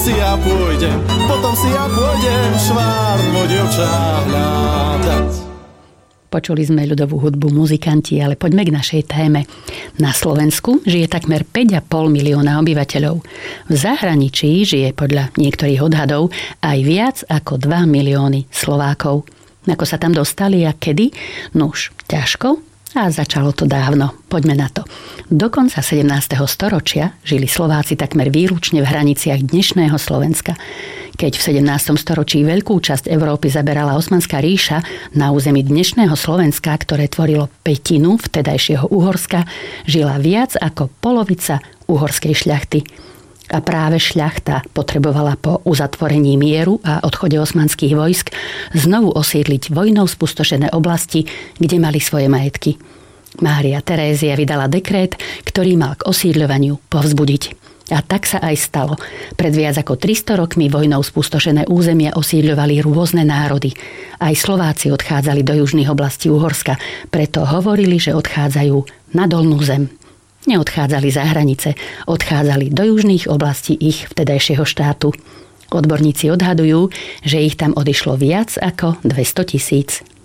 potom si ja pôjdem švárnu dievča hľadať. Počuli sme ľudovú hudbu Muzikanti, ale poďme k našej téme. Na Slovensku žije takmer 5,5 milióna obyvateľov. V zahraničí žije podľa niektorých odhadov aj viac ako 2 milióny Slovákov. Ako sa tam dostali a kedy? Nuž, ťažko. A začalo to dávno. Poďme na to. Do konca 17. storočia žili Slováci takmer výlučne v hraniciach dnešného Slovenska. Keď v 17. storočí veľkú časť Európy zaberala Osmanská ríša, na území dnešného Slovenska, ktoré tvorilo pätinu vtedajšieho Uhorska, žila viac ako polovica uhorskej šľachty. A práve šľachta potrebovala po uzatvorení mieru a odchode osmanských vojsk znovu osídliť vojnou spustošené oblasti, kde mali svoje majetky. Mária Terézia vydala dekrét, ktorý mal k osídľovaniu povzbudiť. A tak sa aj stalo. Pred viac ako 300 rokmi vojnou spustošené územia osídľovali rôzne národy. Aj Slováci odchádzali do južných oblastí Uhorska, preto hovorili, že odchádzajú na dolnú zem. Neodchádzali za hranice, odchádzali do južných oblastí ich vtedajšieho štátu. Odborníci odhadujú, že ich tam odišlo viac ako 200 000.